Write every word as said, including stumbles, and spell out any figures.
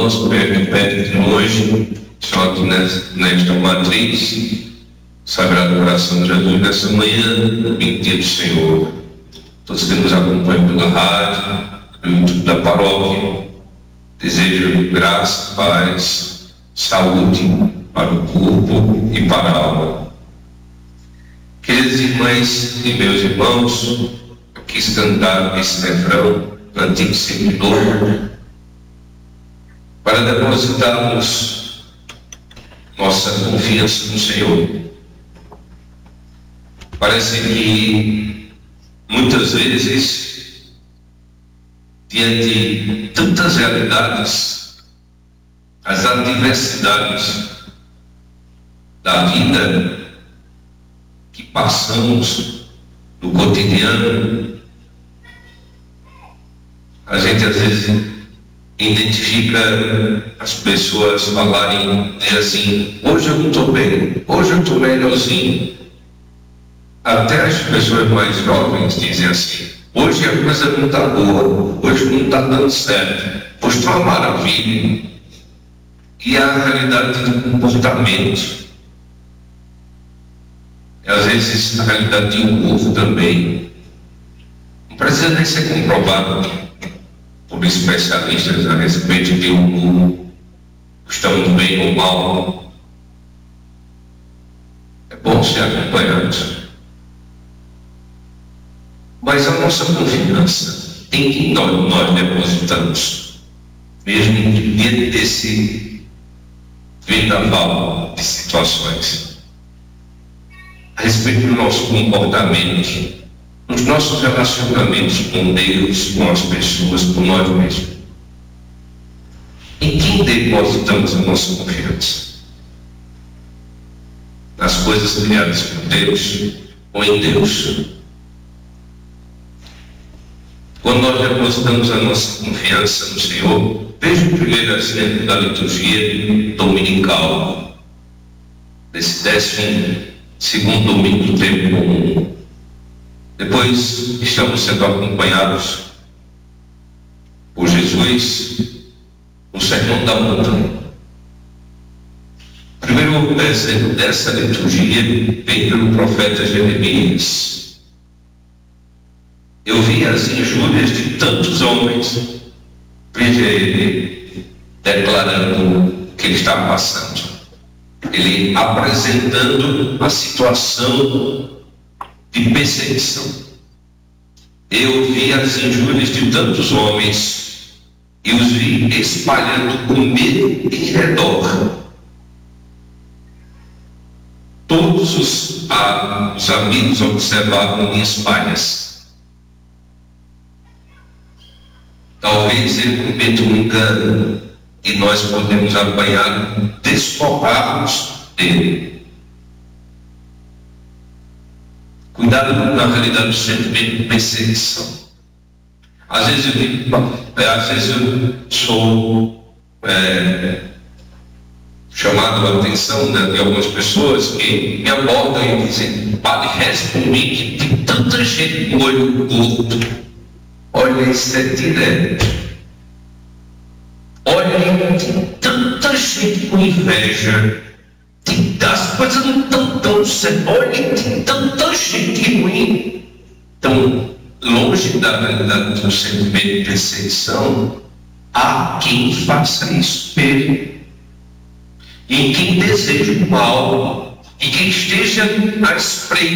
irmãos, perto e perto de longe, estão aqui nesta matriz, Sagrado Coração de Jesus, nessa manhã, vinte dia do Senhor. Todos que nos acompanham pela rádio, pelo YouTube da paróquia, desejo graça, paz, saúde para o corpo e para a alma. Queridas irmãs e meus irmãos, eu quis cantar esse refrão, Antigo Sempre Novo, para depositarmos nossa confiança no Senhor. Parece que muitas vezes, diante de tantas realidades, as adversidades da vida que passamos no cotidiano, a gente às vezes identifica as pessoas falarem assim: hoje eu não estou bem, hoje eu estou melhorzinho. Até as pessoas mais jovens dizem assim: hoje a coisa não está boa, hoje não está dando certo, hoje está uma maravilha. E a realidade do comportamento, e às vezes a realidade de um povo também, não precisa nem ser comprovado por especialistas a respeito de um estamos bem ou mal. É bom ser acompanhado, mas a nossa confiança em quem nós, nós depositamos, mesmo diante desse vendaval de situações, a respeito do nosso comportamento, nos nossos relacionamentos com Deus, com as pessoas, com nós mesmos. Em quem depositamos a nossa confiança? Nas coisas criadas por Deus ou em Deus? Quando nós depositamos a nossa confiança no Senhor, veja o primeiro exemplo da liturgia dominical, desse décimo segundo domingo do tempo comum. Depois estamos sendo acompanhados por Jesus no Sermão da Montanha. O primeiro exemplo dessa liturgia vem pelo profeta Jeremias. Eu vi as injúrias de tantos homens. Veja ele declarando o que ele está passando. Ele apresentando a situação de perseguição. Eu vi as injúrias de tantos homens e os vi espalhando o medo em redor. Todos os, ah, os amigos observavam minhas falhas. Talvez ele cometa um engano e nós podemos apanhar, desfocar-nos dele. Cuidado na realidade do sentimento de perseguição. Às vezes eu digo, às vezes eu sou é, chamado a atenção, né, de algumas pessoas que me abordam e dizem: padre, reze por mim, que tem tanta gente com o olho gordo. Olha, isso é direto. Olha, tem tanta gente com inveja. As coisas não estão tão certas. Olha, tem tanta gente ruim. Então, longe da realidade do sentimento de perseguição, há quem faça isso mesmo. E quem deseja o mal, e quem esteja à espreita